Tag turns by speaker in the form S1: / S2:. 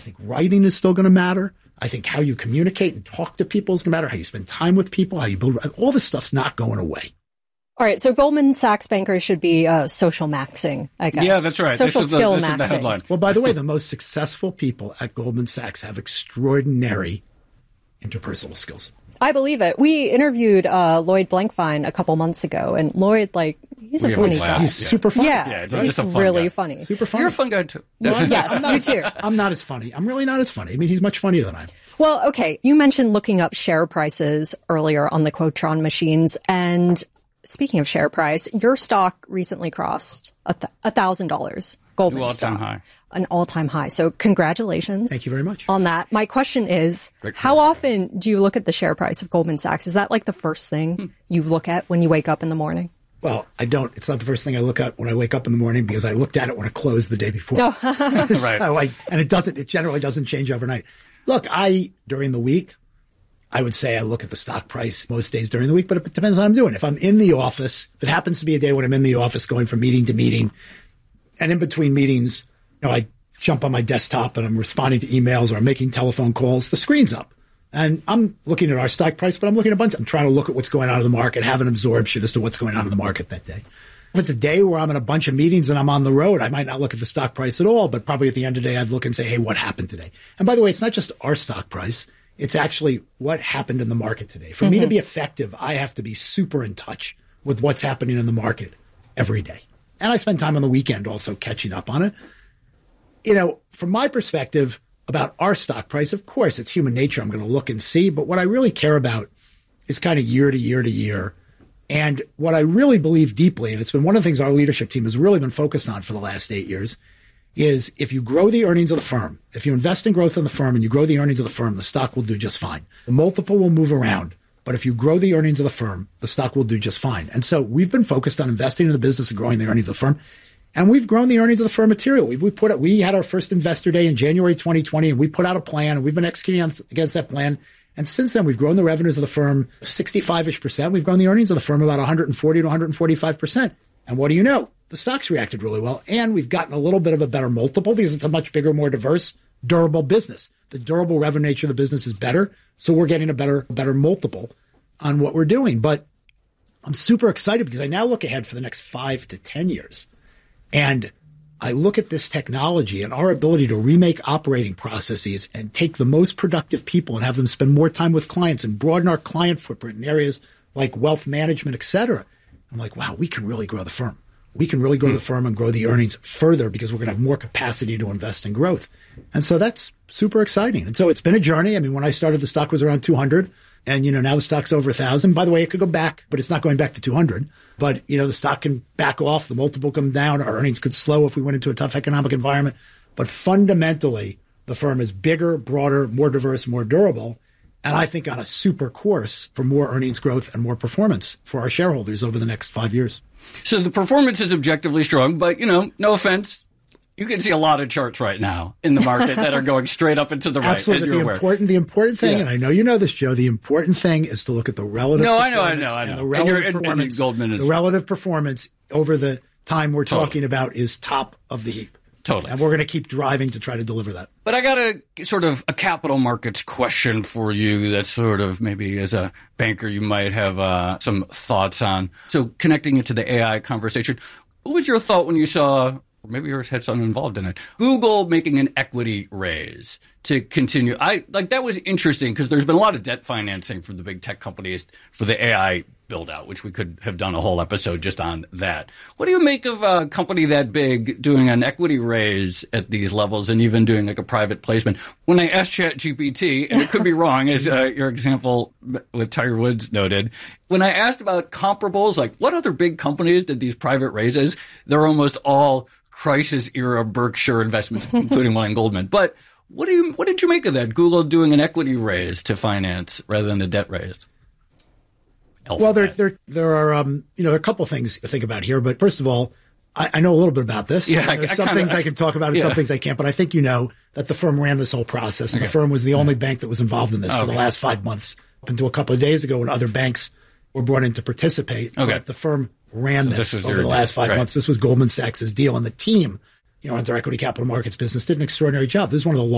S1: think writing is still going to matter. I think how you communicate and talk to people is going to matter. How you spend time with people, how you build, all this stuff's not going away.
S2: All right. So Goldman Sachs bankers should be social maxing, I guess.
S3: Yeah, that's right.
S2: Social skill
S3: this
S2: maxing.
S3: Is the headline.
S1: Well, by the way, the most successful people at Goldman Sachs have extraordinary interpersonal skills.
S2: I believe it. We interviewed Lloyd Blankfein a couple months ago, and Lloyd, he's a funny guy.
S1: He's super funny.
S2: Yeah,
S3: he's
S2: just
S3: a fun
S2: really
S3: guy.
S2: funny.
S1: Super funny.
S3: You're a fun guy, too.
S2: Yes, you too.
S1: I'm not as funny. I'm really not as funny. I mean, he's much funnier than I am.
S2: Well, okay. You mentioned looking up share prices earlier on the Quotron machines. And speaking of share price, your stock recently crossed $1,000. Goldman
S3: all-time
S2: stock.
S3: high.
S2: An all-time high. So congratulations.
S1: Thank you very much.
S2: On that. My question is, how often do you look at the share price of Goldman Sachs? Is that like the first thing you look at when you wake up in the morning?
S1: Well, I don't. It's not the first thing I look at when I wake up in the morning because I looked at it when it closed the day before.
S3: Right.
S1: And it generally doesn't change overnight. Look, during the week, I would say I look at the stock price most days during the week, but it depends on what I'm doing. If I'm in the office, if it happens to be a day when I'm in the office going from meeting to meeting, and in between meetings, I jump on my desktop and I'm responding to emails or I'm making telephone calls, the screen's up. And I'm looking at our stock price, but I'm trying to look at what's going on in the market, have an absorption as to what's going on in the market that day. If it's a day where I'm in a bunch of meetings and I'm on the road, I might not look at the stock price at all, but probably at the end of the day, I'd look and say, hey, what happened today? And by the way, it's not just our stock price. It's actually what happened in the market today. For me to be effective, I have to be super in touch with what's happening in the market every day. And I spend time on the weekend also catching up on it. From my perspective about our stock price, of course, it's human nature. I'm going to look and see. But what I really care about is kind of year to year to year. And what I really believe deeply, and it's been one of the things our leadership team has really been focused on for the last 8 years, is if you grow the earnings of the firm, if you invest in growth in the firm and you grow the earnings of the firm, the stock will do just fine. The multiple will move around. But if you grow the earnings of the firm, the stock will do just fine. And so we've been focused on investing in the business and growing the earnings of the firm. And we've grown the earnings of the firm materially. We had our first investor day in January 2020, and we put out a plan, and we've been executing against that plan. And since then, we've grown the revenues of the firm 65-ish%. We've grown the earnings of the firm about 140 to 145%. And what do you know? The stock's reacted really well. And we've gotten a little bit of a better multiple because it's a much bigger, more diverse, durable business. The durable revenue nature of the business is better. So we're getting a better multiple on what we're doing. But I'm super excited because I now look ahead for the next 5 to 10 years. And I look at this technology and our ability to remake operating processes and take the most productive people and have them spend more time with clients and broaden our client footprint in areas like wealth management, et cetera. I'm like, wow, we can really grow the firm. We can really grow the firm and grow the earnings further because we're going to have more capacity to invest in growth. And so that's super exciting. And so it's been a journey. I mean, when I started, the stock was around 200 and, now the stock's over 1,000. By the way, it could go back, but it's not going back to 200. But, the stock can back off, the multiple come down, our earnings could slow if we went into a tough economic environment. But fundamentally, the firm is bigger, broader, more diverse, more durable. And I think on a super course for more earnings growth and more performance for our shareholders over the next 5 years.
S3: So the performance is objectively strong, but, no offense. You can see a lot of charts right now in the market that are going straight up and to the right.
S1: Absolutely.
S3: As you're aware.
S1: The important thing, and I know you know this, Joe, the important thing is to look at the relative performance.
S3: I know.
S1: And the relative performance,
S3: Goldman is,
S1: the relative performance over the time we're talking about is top of the heap.
S3: Totally.
S1: And we're going to keep driving to try to deliver that.
S3: But I got a sort of a capital markets question for you that sort of maybe as a banker you might have some thoughts on. So connecting it to the AI conversation, what was your thought when you saw, or maybe yours had something involved in it, Google making an equity raise to continue? That was interesting because there's been a lot of debt financing from the big tech companies for the AI build out, which we could have done a whole episode just on that. What do you make of a company that big doing an equity raise at these levels and even doing like a private placement? When I asked ChatGPT, and it could be wrong, as your example with Tiger Woods noted, when I asked about comparables, like what other big companies did these private raises, they're almost all crisis era Berkshire investments, including one in Goldman. But what did you make of that? Google doing an equity raise to finance rather than a debt raise?
S1: Well, there are a couple of things to think about here. But first of all, I know a little bit about this.
S3: Yeah,
S1: there's some things I can talk about and some things I can't. But I think that the firm ran this whole process, and the firm was the only bank that was involved in this for the last 5 months, up until a couple of days ago when other banks were brought in to participate. But the firm ran this over the last 5 months. This was Goldman Sachs' deal, and the team, runs our equity capital markets business, did an extraordinary job. This is one of the